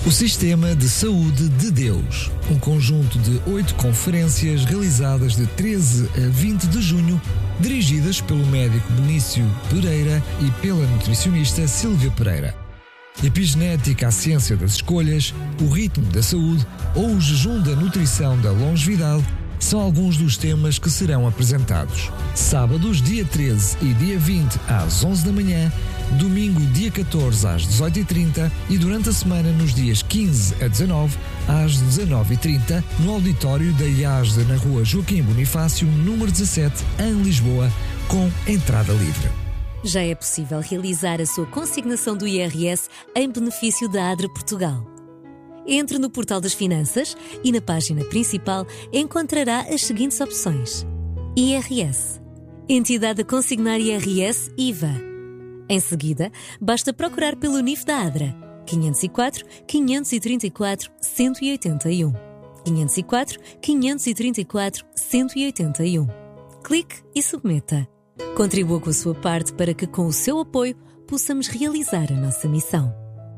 O Sistema de Saúde de Deus, um conjunto de 8 conferências realizadas de 13 a 20 de junho, dirigidas pelo médico Benício Pereira e pela nutricionista Sílvia Pereira. Epigenética, a ciência das escolhas, o ritmo da saúde ou o jejum da nutrição da longevidade são alguns dos temas que serão apresentados. Sábados, dia 13 e dia 20 às 11 da manhã, domingo, dia 14 às 18h30 e durante a semana nos dias 15 a 19 às 19h30 no auditório da IASD na rua Joaquim Bonifácio, número 17, em Lisboa, com entrada livre. Já é possível realizar a sua consignação do IRS em benefício da ADRA Portugal. Entre no portal das finanças e na página principal encontrará as seguintes opções: IRS, entidade a consignar IRS IVA. Em seguida, basta procurar pelo NIF da ADRA 504 534 181. 504 534 181. Clique e submeta. Contribua com a sua parte para que, com o seu apoio, possamos realizar a nossa missão.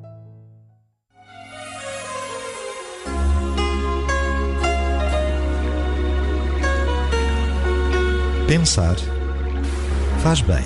Pensar faz bem.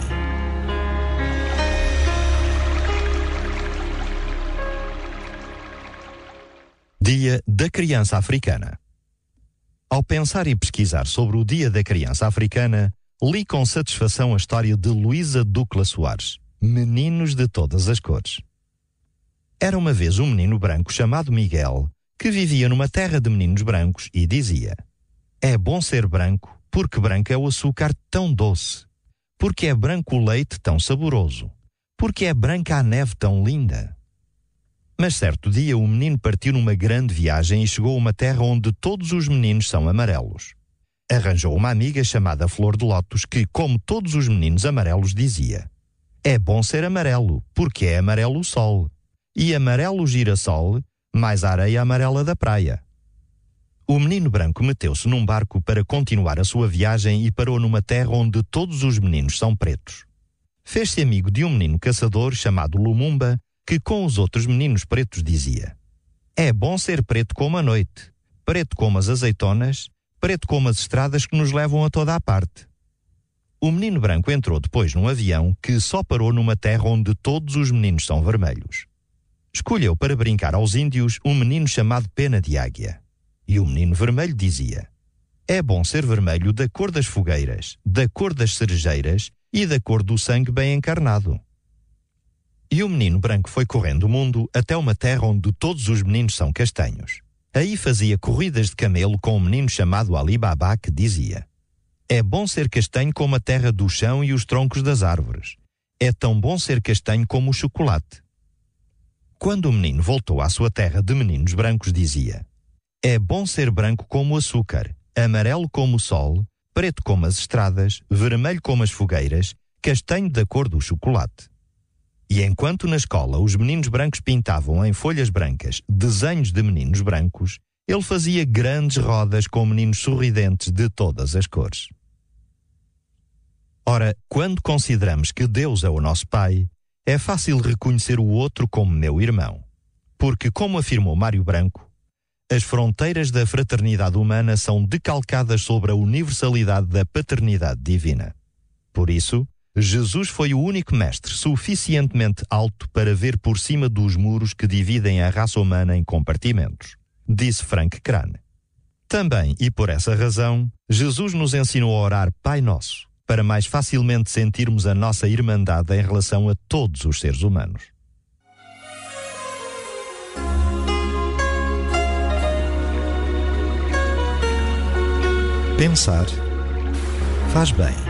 Dia da Criança Africana. Ao pensar e pesquisar sobre o Dia da Criança Africana, li com satisfação a história de Luísa Ducla Soares, Meninos de Todas as Cores. Era uma vez um menino branco chamado Miguel, que vivia numa terra de meninos brancos e dizia: é bom ser branco, porque branco é o açúcar tão doce, porque é branco o leite tão saboroso, porque é branca a neve tão linda. Mas certo dia o menino partiu numa grande viagem e chegou a uma terra onde todos os meninos são amarelos. Arranjou uma amiga chamada Flor de Lótus que, como todos os meninos amarelos, dizia: é bom ser amarelo, porque é amarelo o sol, e amarelo o girassol, mais a areia amarela da praia. O menino branco meteu-se num barco para continuar a sua viagem e parou numa terra onde todos os meninos são pretos. Fez-se amigo de um menino caçador chamado Lumumba, que com os outros meninos pretos dizia: é bom ser preto como a noite, preto como as azeitonas, preto como as estradas que nos levam a toda a parte. O menino branco entrou depois num avião que só parou numa terra onde todos os meninos são vermelhos. Escolheu para brincar aos índios um menino chamado Pena de Águia. E o menino vermelho dizia: é bom ser vermelho da cor das fogueiras, da cor das cerejeiras e da cor do sangue bem encarnado. E o menino branco foi correndo o mundo até uma terra onde todos os meninos são castanhos. Aí fazia corridas de camelo com um menino chamado Ali Baba que dizia: é bom ser castanho como a terra do chão e os troncos das árvores. É tão bom ser castanho como o chocolate. Quando o menino voltou à sua terra de meninos brancos, dizia: é bom ser branco como o açúcar, amarelo como o sol, preto como as estradas, vermelho como as fogueiras, castanho da cor do chocolate. E enquanto na escola os meninos brancos pintavam em folhas brancas desenhos de meninos brancos, ele fazia grandes rodas com meninos sorridentes de todas as cores. Ora, quando consideramos que Deus é o nosso Pai, é fácil reconhecer o outro como meu irmão. Porque, como afirmou Mário Branco, as fronteiras da fraternidade humana são decalcadas sobre a universalidade da paternidade divina. Por isso, Jesus foi o único mestre suficientemente alto para ver por cima dos muros que dividem a raça humana em compartimentos, disse Frank Crane. Também, e por essa razão, Jesus nos ensinou a orar Pai Nosso, para mais facilmente sentirmos a nossa irmandade em relação a todos os seres humanos. Pensar faz bem.